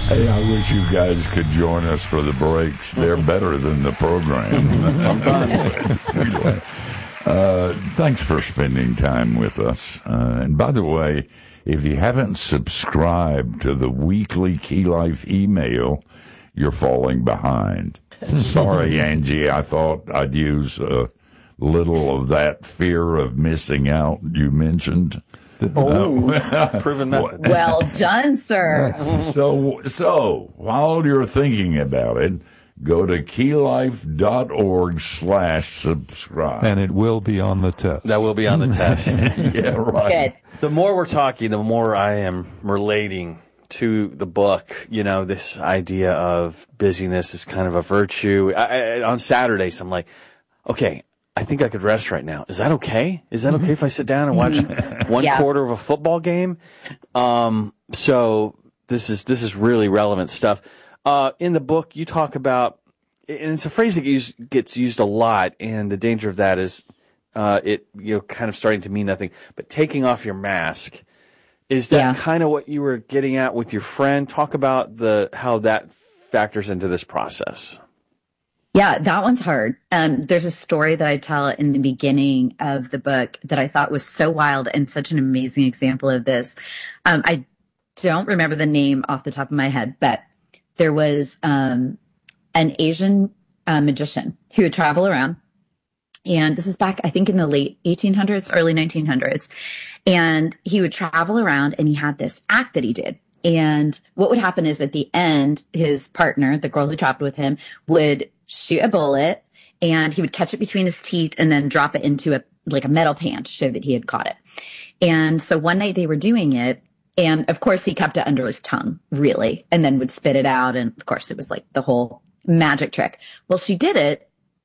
Hey, I wish you guys could join us for the breaks. They're better than the program. Sometimes. Anyway, thanks for spending time with us. And by the way, if you haven't subscribed to the weekly Key Life email, you're falling behind. Sorry, Angie. I thought I'd use a little of that fear of missing out you mentioned. Proven method. Well done, sir. So while you're thinking about it, go to keylife.org/subscribe. And it will be on the test. That will be on the test. Yeah, right. Good. The more we're talking, the more I am relating to the book. You know, this idea of busyness is kind of a virtue. On Saturdays, I'm like, okay, I think I could rest right now. Is that okay? Is that okay if I sit down and watch one quarter of a football game? So this is really relevant stuff. In the book, you talk about, and it's a phrase that gets used a lot, and the danger of that is kind of starting to mean nothing. But taking off your mask, is that kind of what you were getting at with your friend? Talk about how that factors into this process. Yeah, that one's hard. There's a story that I tell in the beginning of the book that I thought was so wild and such an amazing example of this. I don't remember the name off the top of my head, but there was an Asian magician who would travel around. And this is back, I think, in the late 1800s, early 1900s. And he would travel around and he had this act that he did. And what would happen is at the end, his partner, the girl who traveled with him, would shoot a bullet and he would catch it between his teeth and then drop it into a metal pan to show that he had caught it. And so one night they were doing it. And of course he kept it under his tongue, really, and then would spit it out. And of course it was like the whole magic trick. Well, she did it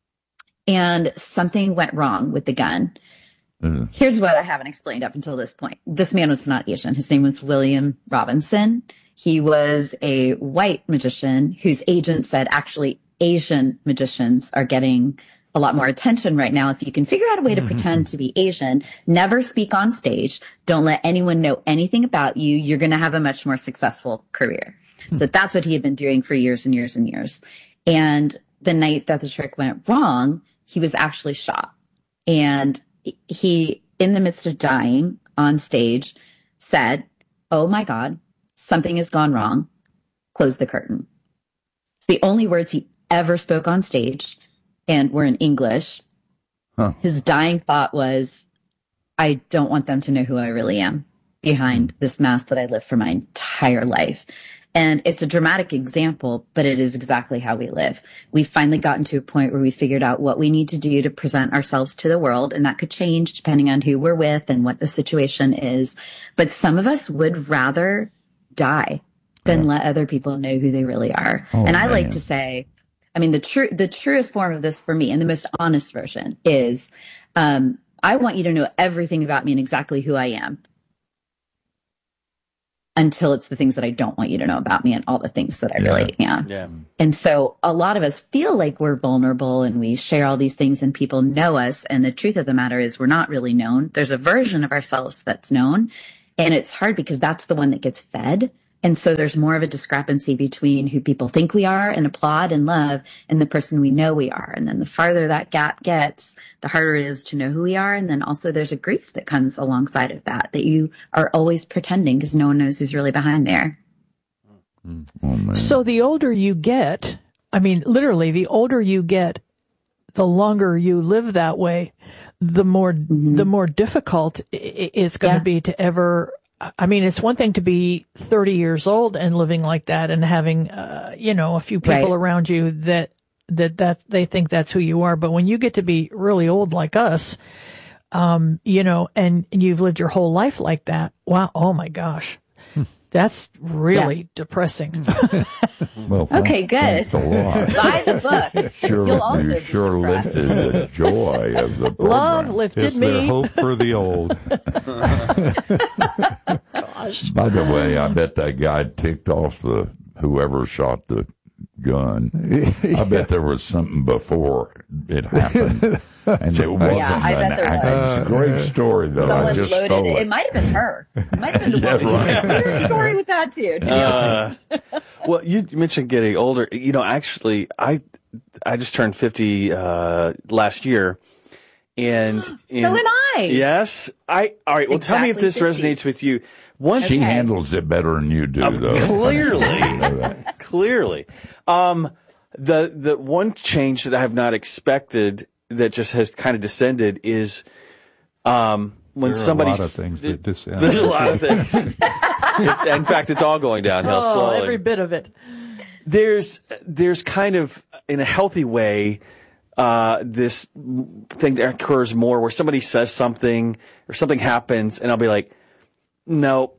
and something went wrong with the gun. Mm-hmm. Here's what I haven't explained up until this point. This man was not Asian. His name was William Robinson. He was a white magician whose agent said, actually, Asian magicians are getting a lot more attention right now. If you can figure out a way to pretend to be Asian, never speak on stage, don't let anyone know anything about you, you're going to have a much more successful career. So that's what he had been doing for years and years and years. And the night that the trick went wrong, he was actually shot. And he, in the midst of dying on stage, said, "Oh my God, something has gone wrong. Close the curtain." It's the only words he ever spoke on stage and were in English. Huh. His dying thought was, I don't want them to know who I really am behind this mask that I lived for my entire life. And it's a dramatic example, but it is exactly how we live. We've finally gotten to a point where we figured out what we need to do to present ourselves to the world, and that could change depending on who we're with and what the situation is. But some of us would rather die than let other people know who they really are. Oh, and I like to say, I mean, the truest form of this for me and the most honest version is, I want you to know everything about me and exactly who I am, until it's the things that I don't want you to know about me and all the things that I really am. Yeah. And so a lot of us feel like we're vulnerable and we share all these things and people know us. And the truth of the matter is we're not really known. There's a version of ourselves that's known, and it's hard because that's the one that gets fed. And so there's more of a discrepancy between who people think we are and applaud and love and the person we know we are. And then the farther that gap gets, the harder it is to know who we are. And then also there's a grief that comes alongside of that you are always pretending because no one knows who's really behind there. Oh, so the older you get, I mean, literally the older you get, the longer you live that way, the more difficult it's going to be to ever, I mean, it's one thing to be 30 years old and living like that and having, a few people around you that they think that's who you are. But when you get to be really old like us, and you've lived your whole life like that, wow, oh my gosh, that's really depressing. Well, okay, good. Thanks a lot. Buy the book. You'll also you sure lifted the joy of the program. Love lifted Is me. there hope for the old? Gosh. By the way, I bet that guy ticked off whoever shot the gun. I bet there was something before it happened, and it wasn't I bet an there accident. It's a great story, though. I Someone just loaded stole it. it. It might have been her. It might have been the woman. right. There's a story with that too. To be honest. Well, you mentioned getting older. Actually, I just turned 50 last year, and So did I. Yes, all right. Well, tell me if this Exactly 50. resonates with you. She handles it better than you do, though. Clearly. The one change that I have not expected that just has kind of descended is when somebody. There are a lot of things that descend. There's a lot of things. In fact, it's all going downhill slowly. Every bit of it. There's kind of, in a healthy way, this thing that occurs more where somebody says something or something happens, and I'll be like, no,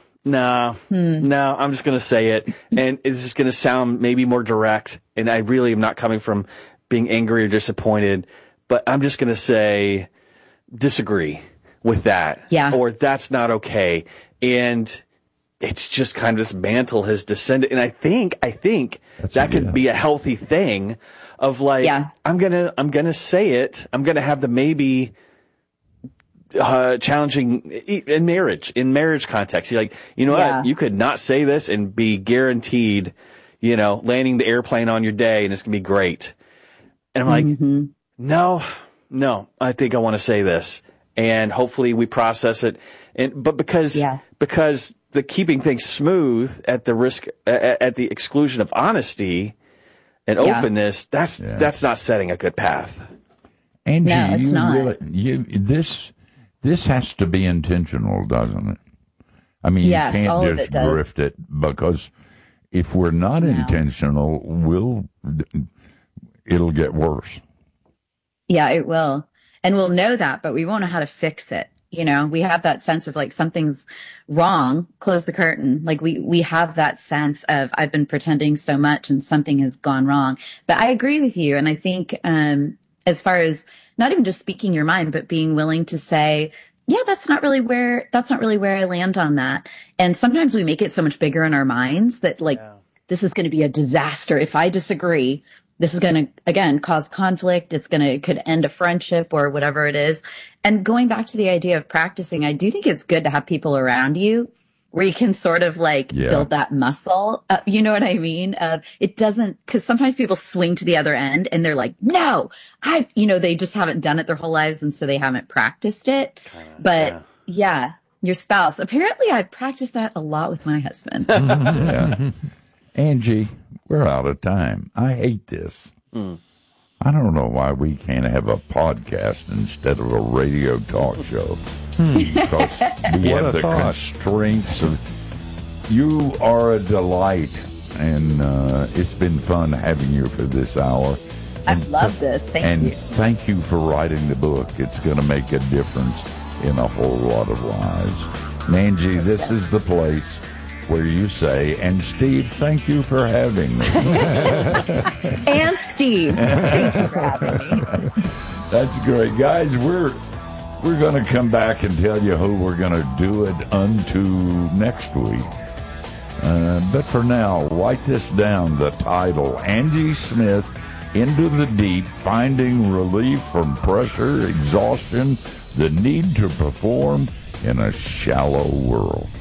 I'm just going to say it. And it's just going to sound maybe more direct. And I really am not coming from being angry or disappointed, but I'm just going to say disagree with that. Yeah. Or that's not okay. And it's just kind of this mantle has descended. And I think that could be a healthy thing of like, I'm going to say it. I'm going to have the maybe challenging in marriage context. You're like, you know what? You could not say this and be guaranteed, landing the airplane on your day and it's going to be great. And I'm like, no, I think I want to say this. And hopefully we process it. But because the keeping things smooth at the risk, at the exclusion of honesty and openness, that's not setting a good path. Angie, no, it's not. This has to be intentional, doesn't it? I mean, you can't just drift it, because if we're not intentional, it'll get worse. Yeah, it will. And we'll know that, but we won't know how to fix it. We have that sense of like something's wrong, close the curtain. Like we have that sense of I've been pretending so much and something has gone wrong. But I agree with you. And I think, as far as not even just speaking your mind, but being willing to say, yeah, that's not really where I land on that. And sometimes we make it so much bigger in our minds that this is going to be a disaster. If I disagree, this is going to, again, cause conflict. It could end a friendship or whatever it is. And going back to the idea of practicing, I do think it's good to have people around you where you can sort of build that muscle. You know what I mean? It doesn't, because sometimes people swing to the other end and they're like, no, they just haven't done it their whole lives. And so they haven't practiced it. But your spouse, apparently I practiced that a lot with my husband. Angie, we're out of time. I hate this. I don't know why we can't have a podcast instead of a radio talk show. Because we have the constraints of. You are a delight, and it's been fun having you for this hour. I've loved this. Thank you. And thank you for writing the book. It's going to make a difference in a whole lot of lives. And Angie, this is the place where you say, and Steve, thank you for having me. And Steve, thank you for having me. That's great. Guys, we're going to come back and tell you who we're going to do it unto next week. But for now, write this down, the title, Angie Smith, Into the Deep, Finding Relief from Pressure, Exhaustion, the Need to Perform in a Shallow World.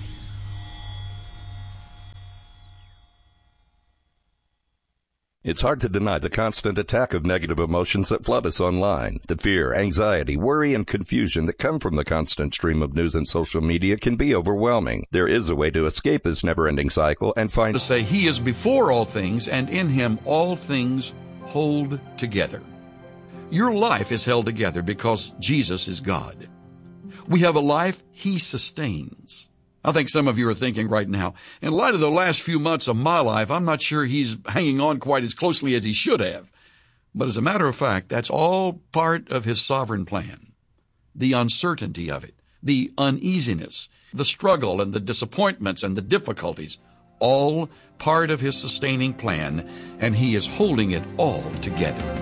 It's hard to deny the constant attack of negative emotions that flood us online. The fear, anxiety, worry, and confusion that come from the constant stream of news and social media can be overwhelming. There is a way to escape this never-ending cycle and find to say He is before all things, and in Him all things hold together. Your life is held together because Jesus is God. We have a life He sustains. I think some of you are thinking right now, in light of the last few months of my life, I'm not sure He's hanging on quite as closely as He should have. But as a matter of fact, that's all part of His sovereign plan. The uncertainty of it, the uneasiness, the struggle and the disappointments and the difficulties, all part of His sustaining plan, and He is holding it all together.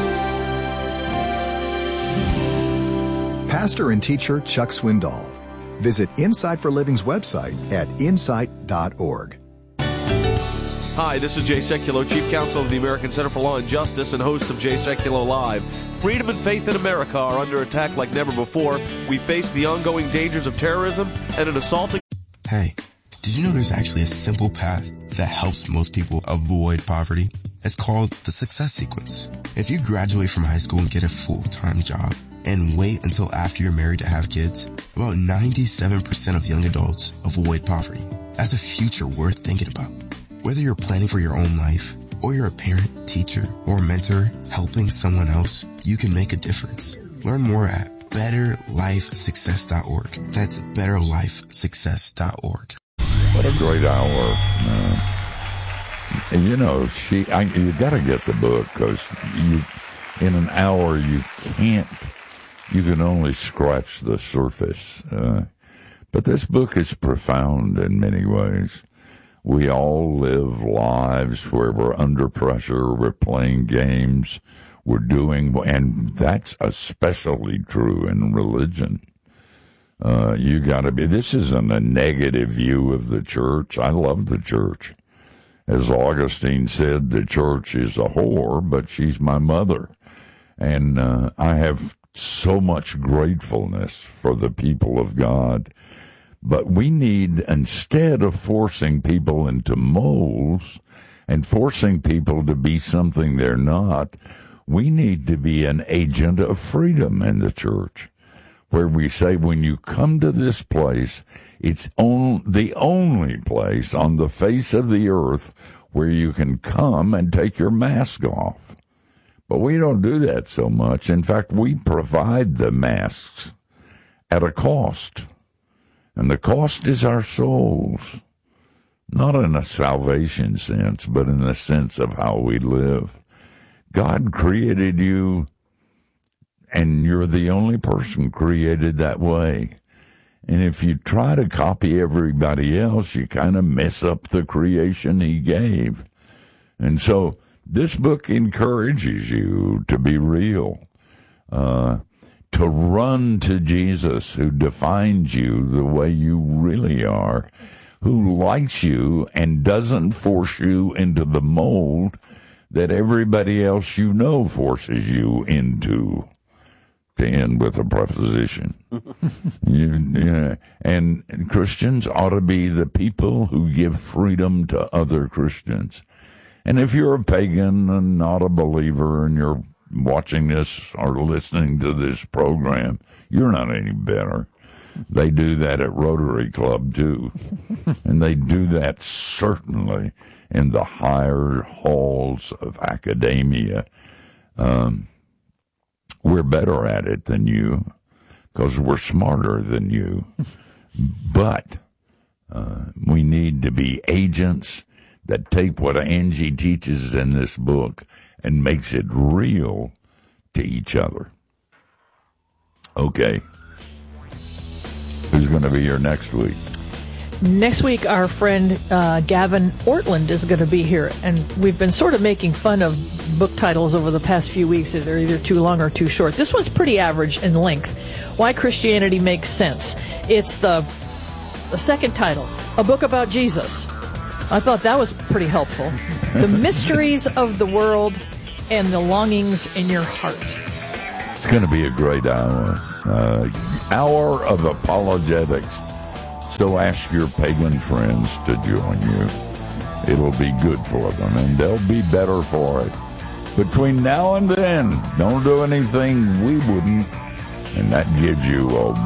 Pastor and teacher Chuck Swindoll Visit Insight for Living's website at insight.org. Hi, this is Jay Sekulow, Chief Counsel of the American Center for Law and Justice and host of Jay Sekulow Live. Freedom and faith in America are under attack like never before. We face the ongoing dangers of terrorism and an assaulting... Hey, did you know there's actually a simple path that helps most people avoid poverty? It's called the Success Sequence. If you graduate from high school and get a full-time job and wait until after you're married to have kids, about 97% of young adults avoid poverty. That's a future worth thinking about. Whether you're planning for your own life, or you're a parent, teacher, or mentor helping someone else, you can make a difference. Learn more at betterlifesuccess.org. That's betterlifesuccess.org. What a great hour. And you know, you got to get the book, because in an hour you can only scratch the surface. But this book is profound in many ways. We all live lives where we're under pressure, we're playing games, and that's especially true in religion. This isn't a negative view of the church. I love the church. As Augustine said, the church is a whore, but she's my mother. And I have so much gratefulness for the people of God. But we need, instead of forcing people into molds and forcing people to be something they're not, we need to be an agent of freedom in the church, where we say, when you come to this place, it's the only place on the face of the earth where you can come and take your mask off. But we don't do that so much. In fact, we provide the masks at a cost. And the cost is our souls, not in a salvation sense, but in the sense of how we live. God created you, and you're the only person created that way. And if you try to copy everybody else, you kind of mess up the creation he gave. And so this book encourages you to be real, to run to Jesus, who defines you the way you really are, who likes you and doesn't force you into the mold that everybody else you know forces you into, to end with a preposition. And Christians ought to be the people who give freedom to other Christians. And if you're a pagan and not a believer and you're watching this or listening to this program, you're not any better. They do that at Rotary Club too. And they do that certainly in the higher halls of academia. We're better at it than you because we're smarter than you. But we need to be agents that take what Angie teaches in this book and makes it real to each other. Okay. Who's going to be here next week? Next week, our friend Gavin Ortland is going to be here, and we've been sort of making fun of book titles over the past few weeks. They're either too long or too short. This one's pretty average in length. Why Christianity Makes Sense. It's the second title, A Book About Jesus. I thought that was pretty helpful. The Mysteries of the World and the Longings in Your Heart. It's going to be a great hour. Hour of apologetics. So ask your pagan friends to join you. It'll be good for them, and they'll be better for it. Between now and then, don't do anything we wouldn't, and that gives you a